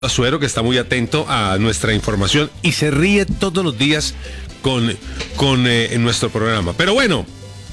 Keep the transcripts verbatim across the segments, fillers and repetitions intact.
Suero, que está muy atento a nuestra información y se ríe todos los días con, con eh, en nuestro programa. Pero bueno,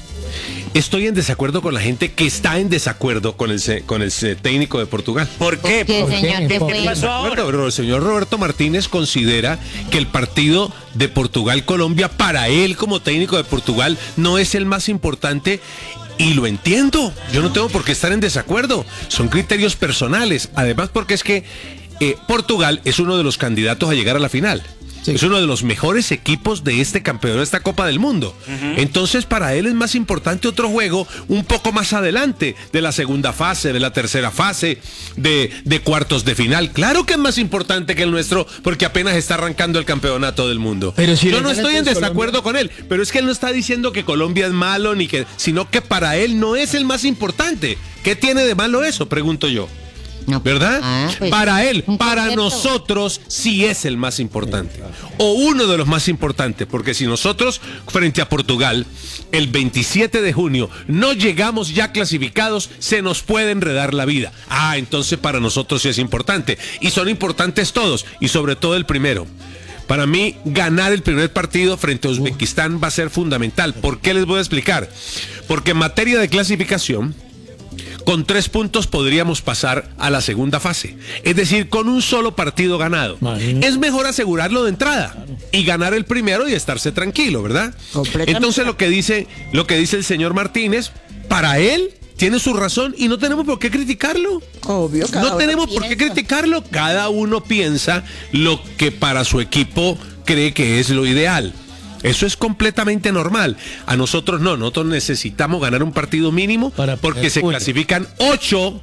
estoy en desacuerdo con la gente que está en desacuerdo con el, con el técnico de Portugal. ¿Por qué? ¿Qué, ¿Por señor? ¿Qué ¿Qué pasó ahora? Pero el señor Roberto Martínez considera que el partido de Portugal-Colombia, para él como técnico de Portugal, no es el más importante. Y lo entiendo, yo no tengo por qué estar en desacuerdo, son criterios personales, además porque es que eh, Portugal es uno de los candidatos a llegar a la final. Sí. Es uno de los mejores equipos de este campeón de esta Copa del Mundo. Uh-huh. Entonces para él es más importante otro juego un poco más adelante, de la segunda fase, de la tercera fase, de, de cuartos de final. Claro que es más importante que el nuestro porque apenas está arrancando el campeonato del mundo. Pero si yo no estoy en desacuerdo Colombia. con él, pero es que él no está diciendo que Colombia es malo, ni que, sino que para él no es el más importante. ¿Qué tiene de malo eso? Pregunto yo. No, ¿verdad? Ah, pues, para él, para concepto. Nosotros sí es el más importante. O uno de los más importantes, porque si nosotros frente a Portugal el veintisiete de junio no llegamos ya clasificados, se nos puede enredar la vida. Ah, entonces para nosotros sí es importante. Y son importantes todos, y sobre todo el primero. Para mí, ganar el primer partido frente a Uzbekistán va a ser fundamental. ¿Por qué les voy a explicar? Porque en materia de clasificación, con tres puntos podríamos pasar a la segunda fase. Es decir, con un solo partido ganado. Imagínate. Es mejor asegurarlo de entrada, claro, y ganar el primero y estarse tranquilo, ¿verdad? Entonces lo que dice, lo que dice el señor Martínez, para él tiene su razón y no tenemos por qué criticarlo. Obvio, cada no tenemos piensa. por qué criticarlo. Cada uno piensa lo que para su equipo cree que es lo ideal. Eso es completamente normal. A nosotros no, nosotros necesitamos ganar un partido mínimo para porque se clasifican ocho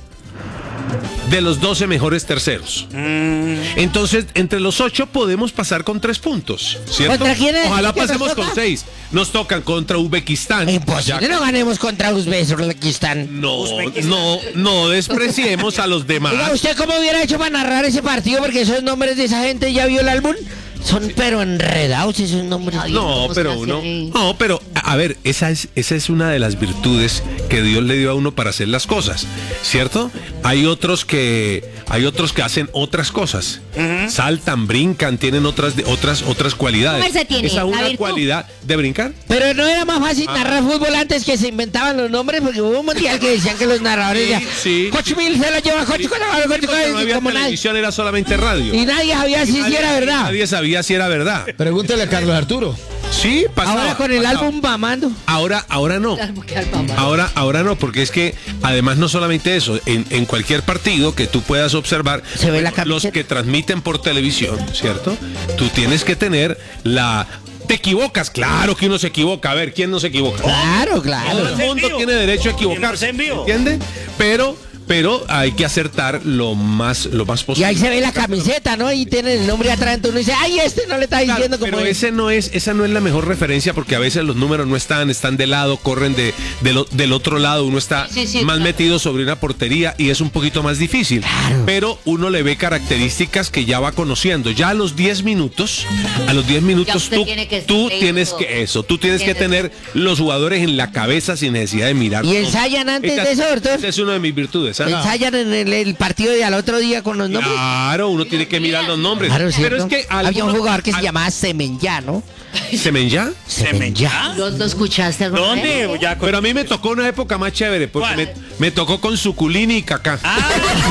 de los doce mejores terceros. Mm. Entonces, entre los ocho podemos pasar con tres puntos, ¿cierto? Ojalá pasemos con seis. Nos tocan contra Uzbekistán. Imposible, no ganemos contra Uzbekistán. No, no, no despreciemos a los demás. Oiga, ¿usted cómo hubiera hecho para narrar ese partido? Porque esos nombres de esa gente, ¿ya vio el álbum? Son pero enredados esos nombres. No, pero uno, no, pero a ver, esa es, esa es una de las virtudes que Dios le dio a uno para hacer las cosas, ¿cierto? Hay otros que, hay otros que hacen otras cosas, uh-huh. saltan, brincan, tienen otras, otras, otras cualidades. ¿Cómo se tiene? Esa es una cualidad de brincar. Pero no era más fácil ah. narrar fútbol antes que se inventaban los nombres, porque hubo un mundial que decían que los narradores sí, ya, sí. Coach Mil se lo lleva, Coach sí, Coach sí, no había como televisión, nadie. Era solamente radio. Y nadie sabía si nadie, era verdad. Nadie sabía si era verdad. Pregúntale a Carlos Arturo. Sí, pasaba. Ahora con el pasaba. álbum mamando. Ahora, ahora no. Ahora, ahora no, porque es que además no solamente eso, en, en cualquier partido que tú puedas observar, se ve la los que transmiten por televisión, ¿cierto? Tú tienes que tener la... ¿Te equivocas? Claro que uno se equivoca. A ver, ¿quién no se equivoca? Claro, claro. Todo el mundo tiene derecho a equivocarse, ¿entienden? Pero... Pero hay que acertar lo más, lo más posible. Y ahí se ve la camiseta, ¿no? Y tiene el nombre atrás, entonces uno dice, ay, este no le está diciendo, claro, como pero es. ese no es, esa no es la mejor referencia, porque a veces los números no están, están de lado, corren de, de lo, del otro lado, uno está sí, sí, más claro. metido sobre una portería y es un poquito más difícil. Claro. Pero uno le ve características que ya va conociendo. Ya a los diez minutos, a los diez minutos tú, tiene que tú tienes todo. que eso, tú tienes que tener los jugadores en la cabeza sin necesidad de mirar. Y ensayan antes esta, de eso, doctor. Esa es una de mis virtudes. ¿sabes? Ensayan en el, el partido de al otro día con los nombres. Claro, uno tiene que mirar los nombres. Claro, pero es que alguno, había un jugador que al... se llamaba Semenya, ¿no? ¿Semenya? Semenya. ¿Lo, lo escuchaste alguna ¿Dónde? vez? Ya, pero a mí me tocó una época más chévere, porque me, me tocó con Suculini y Kaká. Ah.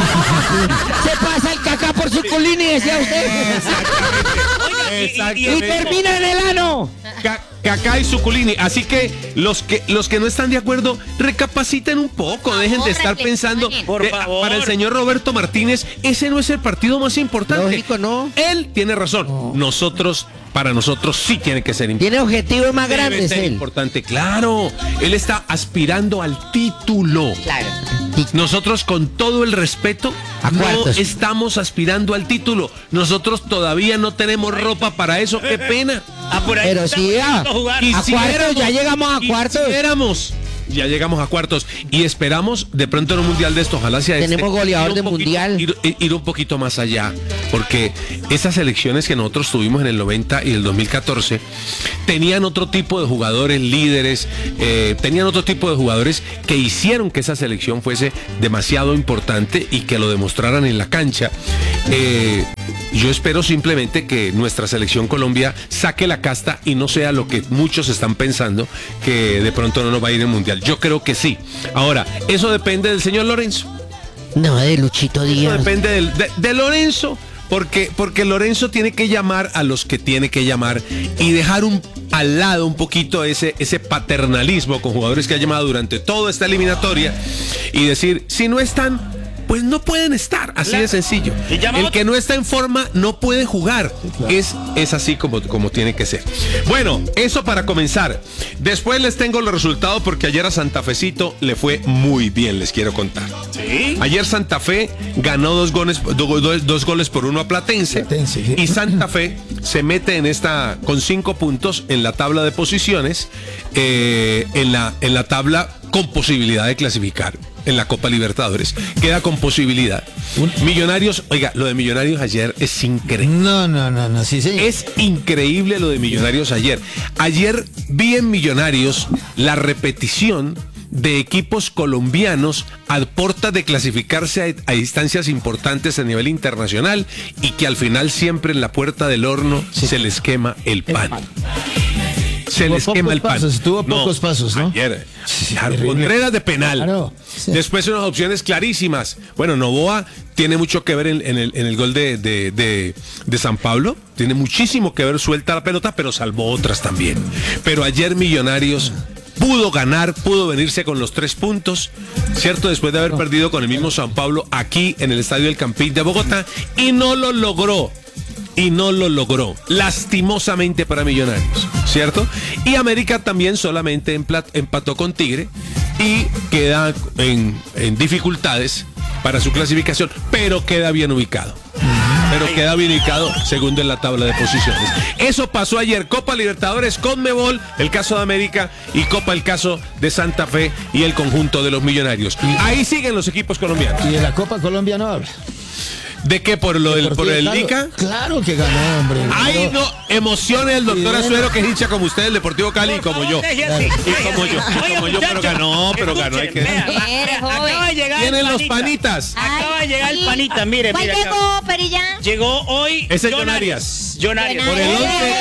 Se pasa el Kaká por Suculini, decía usted. Exactamente. Exactamente. Y termina en el ano. Kaká y Suculini, así que los que los que no están de acuerdo, recapaciten un poco, favor, dejen de estar pensando por que, favor. Para el señor Roberto Martínez, ese no es el partido más importante. Lógico, no. Él tiene razón. No. Nosotros, para nosotros sí tiene que ser importante. Tiene objetivos más Debe grandes ser él. importante, claro. Él está aspirando al título. Claro. Nosotros, con todo el respeto, a no cuartos. estamos aspirando al título. Nosotros todavía no tenemos ropa para eso. Qué pena. Ah, por ahí pero sí, a, a cuartos, ya llegamos a cuartos. Quisiéramos. Ya llegamos a cuartos y esperamos de pronto en un mundial de esto, ojalá sea Tenemos este, goleador de poquito, mundial. Ir, ir un poquito más allá, porque esas selecciones que nosotros tuvimos en el noventa y el dos mil catorce tenían otro tipo de jugadores, líderes, eh, tenían otro tipo de jugadores que hicieron que esa selección fuese demasiado importante y que lo demostraran en la cancha. eh, yo espero simplemente que nuestra selección Colombia saque la casta y no sea lo que muchos están pensando, que de pronto no nos va a ir el Mundial. Yo creo que sí. Ahora, eso depende del señor Lorenzo. No, de Luchito Díaz. Eso depende del, de, de Lorenzo, porque, porque Lorenzo tiene que llamar a los que tiene que llamar y dejar un, al lado un poquito ese, ese paternalismo con jugadores que ha llamado durante toda esta eliminatoria y decir, si no están, pues no pueden estar, así de sencillo. El que no está en forma no puede jugar. Es, es así como, como tiene que ser. Bueno, eso para comenzar. Después les tengo los resultados porque ayer a Santa Fecito le fue muy bien, les quiero contar. ¿Sí? Ayer Santa Fe ganó dos goles, do, do, dos goles por uno a Platense, Platense sí. Y Santa Fe se mete en esta con cinco puntos en la tabla de posiciones, eh, en, la, en la tabla con posibilidad de clasificar en la Copa Libertadores. Queda con posibilidad. Millonarios, oiga, lo de Millonarios ayer es increíble. No, no, no, no, sí, sí. Es increíble lo de Millonarios ayer. Ayer vi en Millonarios la repetición de equipos colombianos a puerta de clasificarse a, a distancias importantes a nivel internacional y que al final siempre en la puerta del horno sí. se les quema el pan. El pan. Se les quema el pan. Pasos, tuvo pocos no, pasos, ¿no? Ayer, claro, Contreras de penal. Claro, sí. Después unas opciones clarísimas. Bueno, Novoa tiene mucho que ver en, en, el, en el gol de, de, de, de San Pablo. Tiene muchísimo que ver, suelta la pelota, pero salvó otras también. Pero ayer Millonarios pudo ganar, pudo venirse con los tres puntos, ¿cierto? Después de haber no. perdido con el mismo San Pablo aquí en el Estadio El Campín de Bogotá y no lo logró. Y no lo logró, lastimosamente para Millonarios, ¿cierto? Y América también solamente empató con Tigre y queda en, en dificultades para su clasificación, pero queda bien ubicado. Pero queda bien ubicado segundo en la tabla de posiciones. Eso pasó ayer, Copa Libertadores, Conmebol, el caso de América, y Copa, el caso de Santa Fe y el conjunto de los Millonarios. Ahí siguen los equipos colombianos. Y en la Copa Colombia no habla. ¿De qué? ¿Por lo del, por el claro, Lica? Claro que ganó, hombre. Ay, no, emocione el doctor Azuero, que es hincha como usted, el Deportivo Cali, y como yo. Claro. Y como yo, y como yo, pero ganó, pero ganó. Hay que... Acaba de llegar Tienen los panitas. Acaba de llegar el panita, mire, ¿Cuál mire. llegó, Perilla? Llegó hoy. Ese es John Arias. John Arias. Por el once.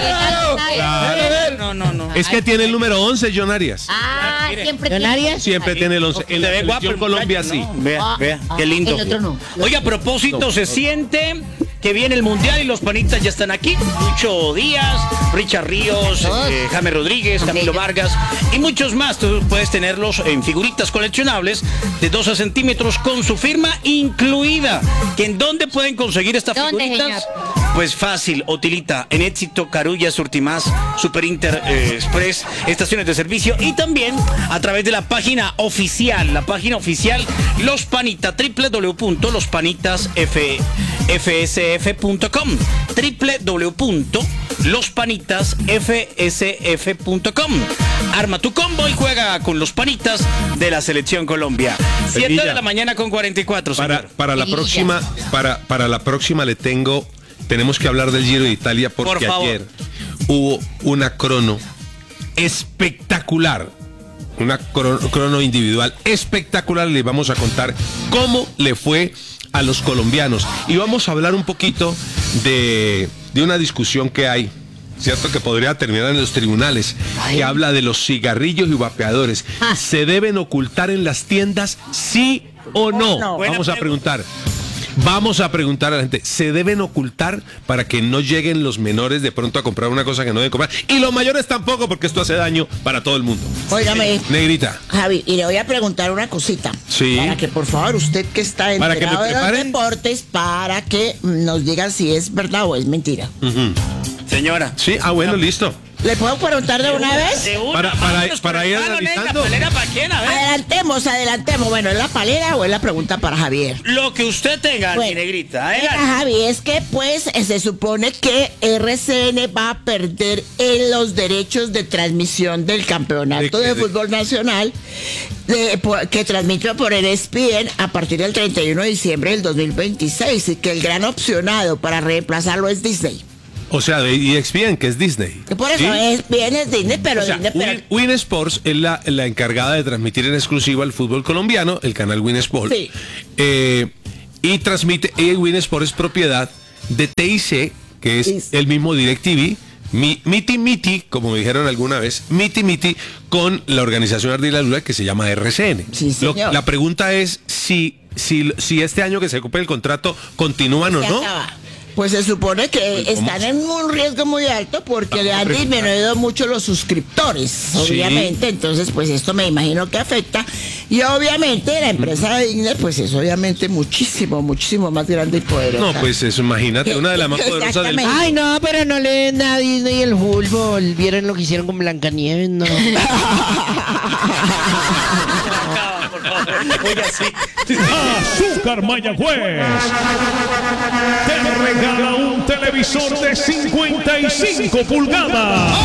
Claro. No, no, no. Es que tiene el número once, John Arias. Ah, siempre John Arias. Siempre tiene el once. En la selección Colombia sí. Vea, vea, qué lindo. El otro no. Oye, a propósito, se siente que viene el Mundial y los panitas ya están aquí. Lucho Díaz, Richard Ríos, eh, James Rodríguez, Camilo Vargas y muchos más. Tú puedes tenerlos en figuritas coleccionables de doce centímetros con su firma incluida. ¿Que en dónde pueden conseguir estas figuritas? Pues fácil, Otilita, en Éxito, Carulla, Surtimás, Super Inter eh, Express, estaciones de servicio y también a través de la página oficial, la página oficial Los Panitas, doble u doble u doble u punto los panitas f s f punto com, doble u doble u doble u punto los panitas f s f punto com. Arma tu combo y juega con los panitas de la Selección Colombia. siete de la mañana con cuarenta y cuatro. Para, para la próxima, para, para la próxima le tengo, tenemos que hablar del Giro de Italia porque Por ayer hubo una crono espectacular. Una crono, crono individual espectacular. Les vamos a contar cómo le fue a los colombianos. Y vamos a hablar un poquito de, de una discusión que hay, ¿cierto? Que podría terminar en los tribunales. Ay. Que habla de los cigarrillos y vapeadores. Ah. ¿Se deben ocultar en las tiendas, sí o no? no. Vamos a preguntar. Vamos a preguntar a la gente, ¿se deben ocultar para que no lleguen los menores de pronto a comprar una cosa que no deben comprar? Y los mayores tampoco, porque esto hace daño para todo el mundo. Óigame, Negrita. Javi, y le voy a preguntar una cosita. Sí. Para que por favor usted que está enterado de los deportes, para que nos diga si es verdad o es mentira. Uh-huh. Señora. Sí, ah bueno, listo. ¿Le puedo preguntar de, de una, una vez? De una, para para, para ir analizando. ¿La palera para quién? A ver. Adelantemos, adelantemos. Bueno, ¿es la palera o es la pregunta para Javier? Lo que usted tenga, bueno, mi negrita. Mira, Javi, es que pues se supone que R C N va a perder en los derechos de transmisión del campeonato de, de, de fútbol nacional de, por, que transmite por el E S P N a partir del treinta y uno de diciembre del dos mil veintiséis y que el gran opcionado para reemplazarlo es Disney. O sea, de E S P N, que es Disney. Por eso, ¿sí? E S P N es Disney, pero... O sea, Disney, pero... Win, Win Sports es la, la encargada de transmitir en exclusiva el fútbol colombiano, el canal Win Sports. Sí. Eh, y transmite, Win Sport es propiedad de T I C, que es el mismo DirecTV, Mi, Miti Miti, como me dijeron alguna vez, Miti Miti, con la organización Ardila Lula que se llama R C N. Sí, Lo, la pregunta es si, si, si este año que se cumple el contrato continúan o no. Acaba. Pues se supone que están en un riesgo muy alto porque le han disminuido mucho los suscriptores, obviamente. Sí. Entonces, pues esto me imagino que afecta. Y obviamente la empresa de Digna, pues es obviamente muchísimo, muchísimo más grande y poderosa. No, pues eso, imagínate, una de las más poderosas del mundo. Ay, no, pero no le den a Disney el fútbol. ¿Vieron lo que hicieron con Blancanieves? No. Oiga, sí. Azúcar Mayagüez te regala un televisor de cincuenta y cinco pulgadas.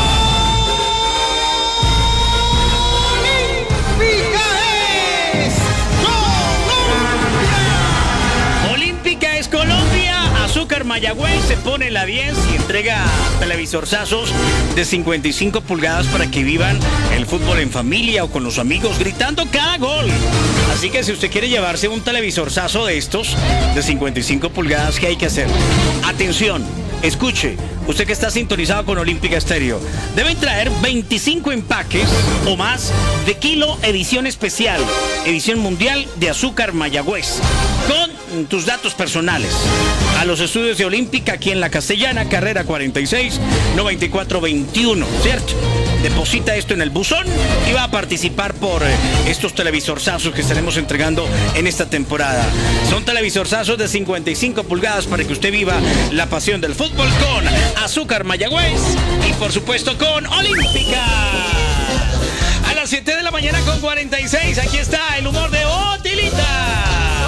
Olímpica es Colombia. Azúcar Mayagüez se pone la diez y entrega televisorzazos de cincuenta y cinco pulgadas para que vivan el fútbol en familia o con los amigos gritando cada gol. Así que si usted quiere llevarse un televisorzazo de estos de cincuenta y cinco pulgadas, ¿qué hay que hacer? Atención, escuche, usted que está sintonizado con Olímpica Estéreo, deben traer veinticinco empaques o más de Kilo Edición Especial, edición mundial de Azúcar Mayagüez, con tus datos personales a los estudios de Olímpica aquí en La Castellana, carrera cuarenta y seis, noventa y cuatro veintiuno, ¿cierto? Deposita esto en el buzón y va a participar por eh, estos televisorzazos que estaremos entregando en esta temporada. Son televisorzazos de cincuenta y cinco pulgadas para que usted viva la pasión del fútbol con Azúcar Mayagüez y por supuesto con Olímpica. A las siete de la mañana con cuarenta y seis, aquí está el humor de Otilita.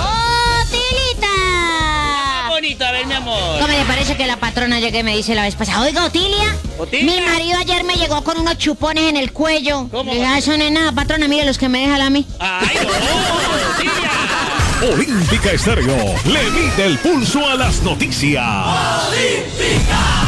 A ver, mi amor. ¿Cómo le parece que la patrona llegue y me dice la vez pasada? Oiga, Otilia, Otilia, mi marido ayer me llegó con unos chupones en el cuello. ¿Cómo? Le dije, eso no es nada, patrona, mire los que me dejan a mí. ¡Ay, no, Otilia! Olímpica Estéreo le mide el pulso a las noticias. ¡Olímpica!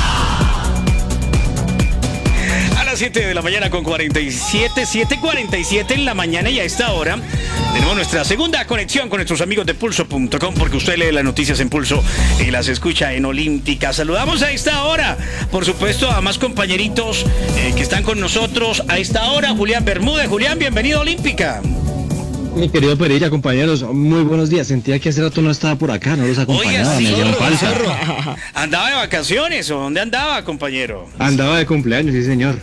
A las siete de la mañana con cuarenta y siete, siete cuarenta y siete en la mañana y a esta hora tenemos nuestra segunda conexión con nuestros amigos de pulso punto com porque usted lee las noticias en Pulso y las escucha en Olímpica. Saludamos a esta hora, por supuesto, a más compañeritos eh, que están con nosotros a esta hora. Julián Bermúdez. Julián, bienvenido a Olímpica. Mi querido Perilla, compañeros, muy buenos días. Sentía que hace rato no estaba por acá, no los acompañaba. Oiga, sí, me zorro, falsa. zorro. ¿Andaba de vacaciones o dónde andaba, compañero? Andaba de cumpleaños, sí, señor.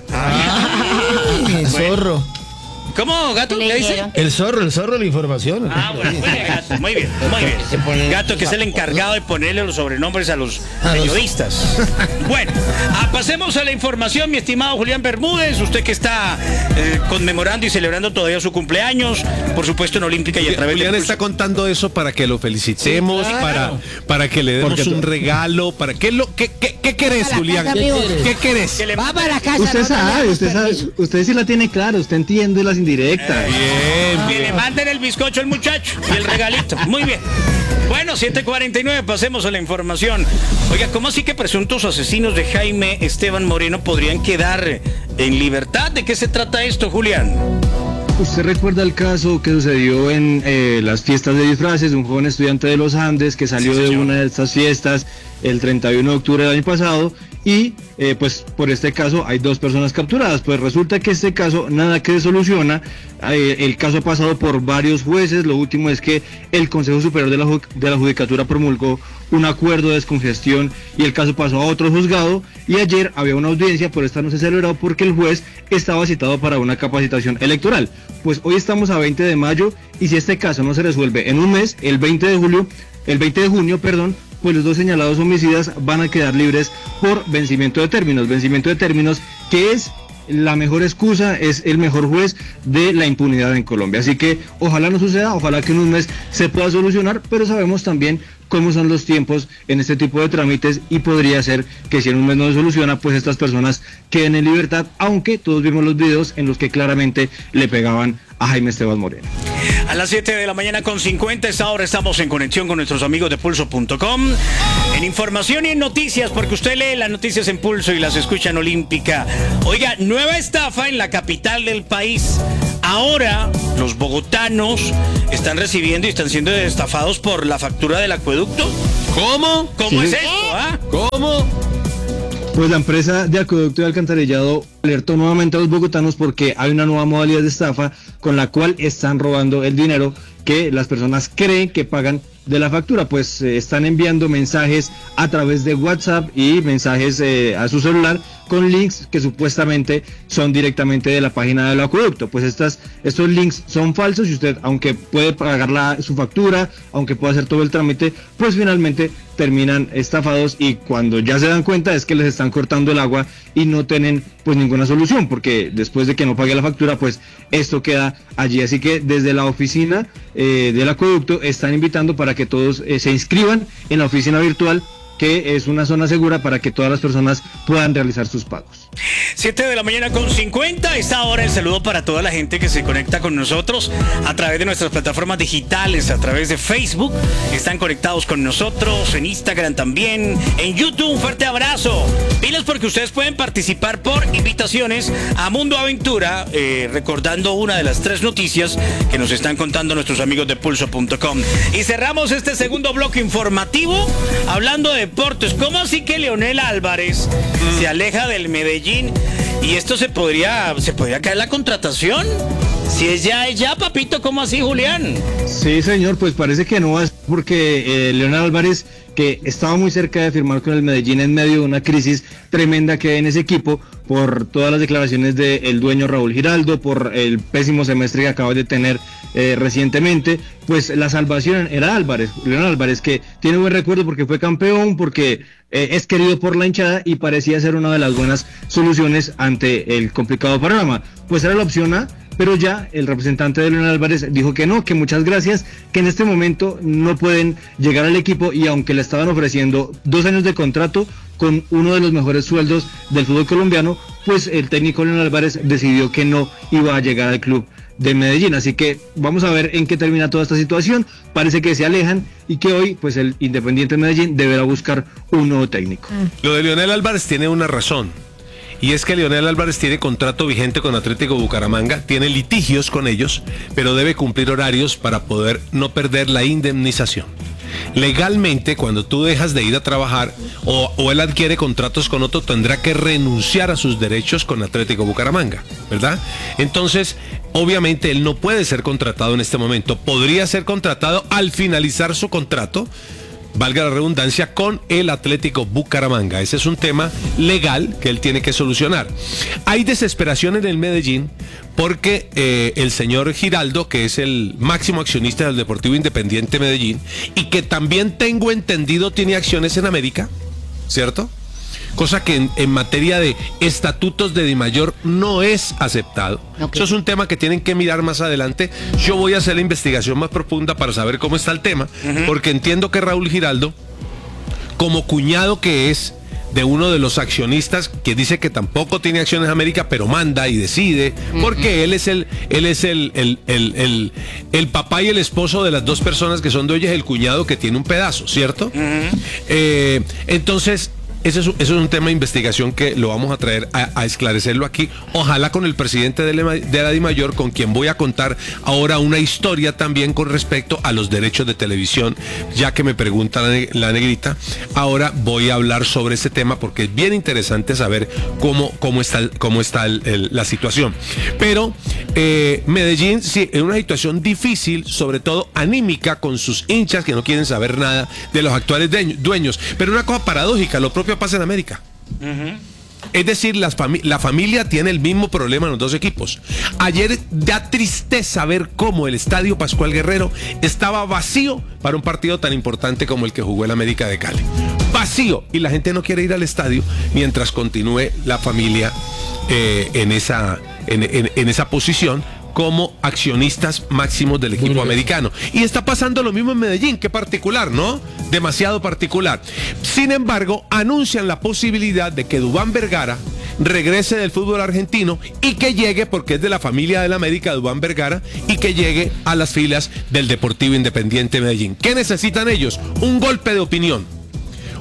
Ay, zorro. ¿Cómo, Gato? ¿Qué dice? El zorro, el zorro de la información. Ah, bueno, bueno, Gato, muy bien, muy bien. Gato, que es el encargado de ponerle los sobrenombres a los periodistas. Bueno, ah, pasemos a la información, mi estimado Julián Bermúdez, usted que está eh, conmemorando y celebrando todavía su cumpleaños, por supuesto en Olímpica y a través de... Julián está contando eso para que lo felicitemos, sí, claro. para, para que le demos un regalo, para que lo... ¿Qué, qué, qué querés, Julián? Casa, ¿Qué, ¿Qué querés? Que le... Va para la casa. Usted no sabe, usted sabe, usted sí la tiene clara, usted entiende las indirectas. Eh, bien, Que bien. le manden el bizcocho al muchacho y el regalito. Muy bien. Bueno, siete cuarenta y nueve, pasemos a la información. Oiga, ¿cómo así que presuntos asesinos de Jaime Esteban Moreno podrían quedar en libertad? ¿De qué se trata esto, Julián? ¿Usted recuerda el caso que sucedió en eh, las fiestas de disfraces de un joven estudiante de los Andes que salió Sí, de señor. una de estas fiestas el treinta y uno de octubre del año pasado y eh, pues por este caso hay dos personas capturadas? Pues resulta que este caso nada que se soluciona, eh, el caso ha pasado por varios jueces, lo último es que el Consejo Superior de la, Ju- de la Judicatura promulgó un acuerdo de descongestión y el caso pasó a otro juzgado y ayer había una audiencia, pero esta no se celebró porque el juez estaba citado para una capacitación electoral. Pues hoy estamos a veinte de mayo y si este caso no se resuelve en un mes, el veinte de julio, el veinte de junio, perdón, pues los dos señalados homicidas van a quedar libres por vencimiento de términos, vencimiento de términos que es la mejor excusa, es el mejor juez de la impunidad en Colombia. Así que ojalá no suceda, ojalá que en un mes se pueda solucionar, pero sabemos también cómo son los tiempos en este tipo de trámites y podría ser que si en un mes no se soluciona, pues estas personas queden en libertad, aunque todos vimos los videos en los que claramente le pegaban a Jaime Esteban Moreno. A las siete de la mañana con cincuenta, esta hora estamos en conexión con nuestros amigos de pulso punto com, en información y en noticias, porque usted lee las noticias en Pulso y las escucha en Olímpica. Oiga, nueva estafa en la capital del país. ahora los bogotanos están recibiendo y están siendo estafados por la factura del acueducto. ¿Cómo? ¿Cómo Sí. es esto? ¿Ah? ¿Cómo? Pues la empresa de acueducto y alcantarillado alertó nuevamente a los bogotanos porque hay una nueva modalidad de estafa con la cual están robando el dinero que las personas creen que pagan de la factura, pues eh, están enviando mensajes a través de WhatsApp y mensajes eh, a su celular con links que supuestamente son directamente de la página del acueducto. Pues estas, estos links son falsos y usted, aunque puede pagar la, su factura, aunque pueda hacer todo el trámite, pues finalmente terminan estafados y cuando ya se dan cuenta es que les están cortando el agua y no tienen pues ninguna solución, porque después de que no pague la factura, pues esto queda allí. Así que desde la oficina eh, del acueducto están invitando para que todos eh, se inscriban en la oficina virtual, que es una zona segura para que todas las personas puedan realizar sus pagos. siete de la mañana con cincuenta. Esta hora el saludo para toda la gente que se conecta con nosotros a través de nuestras plataformas digitales, a través de Facebook. Están conectados con nosotros, en Instagram también, en YouTube. Un fuerte abrazo. Pilas porque ustedes pueden participar por invitaciones a Mundo Aventura, eh, recordando una de las tres noticias que nos están contando nuestros amigos de pulso punto com. Y cerramos este segundo bloque informativo hablando de deportes. ¿Cómo así que Leonel Álvarez mm. se aleja del Medellín? Y esto se podría, se podría caer la contratación. Si es ya, es ya, papito, ¿cómo así, Julián? Sí, señor, pues parece que no es porque eh, Leonel Álvarez, que estaba muy cerca de firmar con el Medellín en medio de una crisis tremenda que hay en ese equipo, por todas las declaraciones del dueño Raúl Giraldo, por el pésimo semestre que acaba de tener eh, recientemente, pues la salvación era Álvarez, Leonel Álvarez, que tiene buen recuerdo porque fue campeón, porque eh, es querido por la hinchada y parecía ser una de las buenas soluciones ante el complicado panorama. Pues era la opción A, pero ya el representante de Leonel Álvarez dijo que no, que muchas gracias, que en este momento no pueden llegar al equipo y aunque le estaban ofreciendo dos años de contrato con uno de los mejores sueldos del fútbol colombiano, pues el técnico Leonel Álvarez decidió que no iba a llegar al club de Medellín. Así que vamos a ver en qué termina toda esta situación. Parece que se alejan y que hoy pues el Independiente Medellín deberá buscar un nuevo técnico. Lo de Leonel Álvarez tiene una razón. Y es que Leonel Álvarez tiene contrato vigente con Atlético Bucaramanga, tiene litigios con ellos, pero debe cumplir horarios para poder no perder la indemnización. Legalmente, cuando tú dejas de ir a trabajar o, o él adquiere contratos con otro, tendrá que renunciar a sus derechos con Atlético Bucaramanga, ¿verdad? Entonces, obviamente él no puede ser contratado en este momento. Podría ser contratado al finalizar su contrato, valga la redundancia, con el Atlético Bucaramanga. Ese es un tema legal que él tiene que solucionar. Hay desesperación en el Medellín porque eh, el señor Giraldo, que es el máximo accionista del Deportivo Independiente Medellín y que también tengo entendido tiene acciones en América, ¿cierto? Cosa que en, en materia de estatutos de Dimayor no es aceptado. Okay. Eso es un tema que tienen que mirar más adelante. Yo voy a hacer la investigación más profunda para saber cómo está el tema, uh-huh. porque entiendo que Raúl Giraldo, como cuñado que es de uno de los accionistas que dice que tampoco tiene acciones en América, pero manda y decide, porque uh-huh. él es el, él es el, el, el, el, el papá y el esposo de las dos personas que son de hoy, es el cuñado que tiene un pedazo, ¿cierto? Uh-huh. Eh, entonces, Eso es, eso es un tema de investigación que lo vamos a traer a, a esclarecerlo aquí, ojalá con el presidente de la, de la Dimayor, con quien voy a contar ahora una historia también con respecto a los derechos de televisión, ya que me pregunta la, la negrita. Ahora voy a hablar sobre ese tema porque es bien interesante saber cómo, cómo está, cómo está el, el, la situación. Pero eh, Medellín, sí, en una situación difícil, sobre todo anímica, con sus hinchas que no quieren saber nada de los actuales dueños. Pero una cosa paradójica, lo propio pasa en América. Uh-huh. Es decir, las fami- la familia tiene el mismo problema en los dos equipos. Ayer da tristeza ver cómo el Estadio Pascual Guerrero estaba vacío para un partido tan importante como el que jugó el América de Cali. Vacío. Y la gente no quiere ir al estadio mientras continúe la familia eh, en, esa, en, en, en esa posición como accionistas máximos del equipo americano. Y está pasando lo mismo en Medellín, qué particular, ¿no? Demasiado particular. Sin embargo, anuncian la posibilidad de que Duván Vergara regrese del fútbol argentino y que llegue, porque es de la familia del América, Duván Vergara, y que llegue a las filas del Deportivo Independiente Medellín. ¿Qué necesitan ellos? Un golpe de opinión.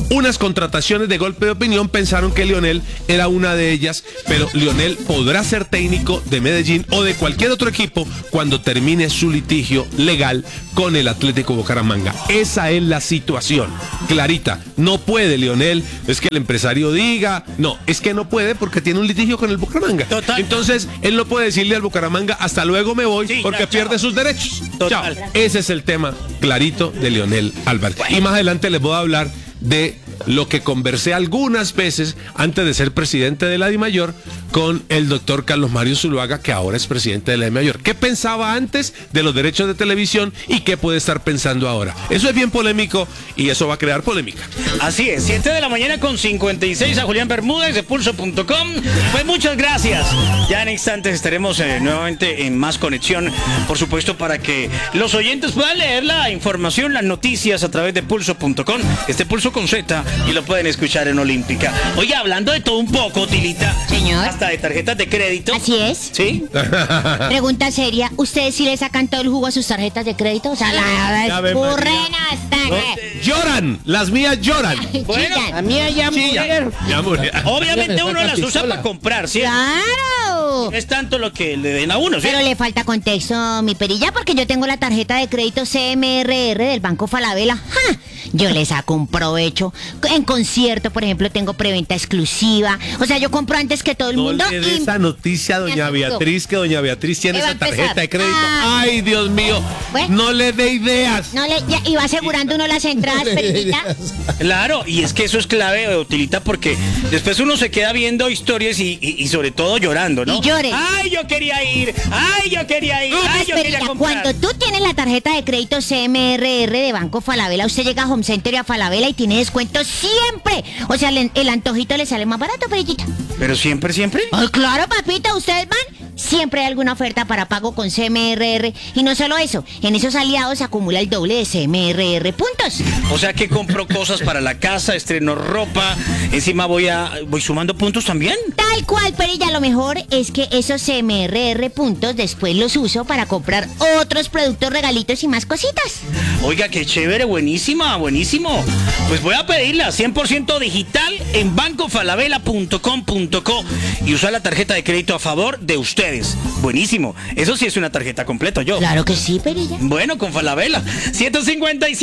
Unas contrataciones de golpe de opinión pensaron que Lionel era una de ellas, pero Lionel podrá ser técnico de Medellín o de cualquier otro equipo cuando termine su litigio legal con el Atlético Bucaramanga. Esa es la situación, clarita. No puede Lionel, es que el empresario diga, no, es que no puede porque tiene un litigio con el Bucaramanga. Total. Entonces, él no puede decirle al Bucaramanga, hasta luego me voy, sí, porque ya, pierde sus derechos. Total. Chao. Ese es el tema clarito de Lionel Álvarez. Bueno. Y más adelante les voy a hablar de lo que conversé algunas veces antes de ser presidente de la DIMAYOR con el doctor Carlos Mario Zuluaga, que ahora es presidente de la DIMAYOR. ¿Qué pensaba antes de los derechos de televisión y qué puede estar pensando ahora? Eso es bien polémico y eso va a crear polémica. Así es, siete de la mañana con cincuenta y seis a Julián Bermúdez de pulso punto com. Pues muchas gracias. Ya en instantes estaremos eh, nuevamente en Más Conexión, por supuesto, para que los oyentes puedan leer la información, las noticias a través de pulso punto com. Este Pulso con Z, y lo pueden escuchar en Olímpica. Oye, hablando de todo un poco, Tilita. Señor. Hasta de tarjetas de crédito. Así es. ¿Sí? Pregunta seria, ¿ustedes sí le sacan todo el jugo a sus tarjetas de crédito? O sea, la escurren hasta que... Lloran, las mías lloran. Bueno, La mía ya murió. Ya murió. obviamente uno las usa para comprar, ¿sí? ¡Claro! No es tanto lo que le den a uno, ¿sí? Pero le falta contexto, mi perilla, porque yo tengo la tarjeta de crédito C M R R del Banco Falabella. ¡Ja! Yo le saco un provecho. En concierto, por ejemplo, tengo preventa exclusiva. O sea, yo compro antes que todo el No mundo. le dé y... esa noticia a doña Beatriz, que doña Beatriz tiene esa tarjeta de crédito. Ah. Ay, Dios mío. Bueno. No le dé ideas. No le, ya, y va asegurando uno las entradas, perillita. Claro, y es que eso es clave, Utilita, porque después uno se queda viendo historias y, y, y sobre todo llorando, ¿no? Y llore. Ay, yo quería ir. Ay, yo quería ir. Ay, Ay, pues, yo quería perilla, comprar. cuando tú tienes la tarjeta de crédito C M R R de Banco Falabella, usted llega a Home Center y a Falabella y tiene descuento siempre. O sea, el, el antojito le sale más barato, perillita. Pero siempre, siempre. Ay, claro, papita, ustedes van. Siempre hay alguna oferta para pago con C M R R. Y no solo eso, en esos aliados se acumula el doble de C M R R puntos. O sea que compro cosas para la casa, estreno ropa, encima voy a voy sumando puntos también. Tal cual, perilla, lo mejor es que esos C M R R puntos después los uso para comprar otros productos, regalitos y más cositas. Oiga, qué chévere, buenísima, buenísimo. Pues voy a pedirla cien por ciento digital en banco falabella punto com punto co y usar la tarjeta de crédito a favor de ustedes. Buenísimo. Eso sí es una tarjeta completa, yo. Claro que sí, perilla. Bueno, con Falabella. ciento cincuenta y siete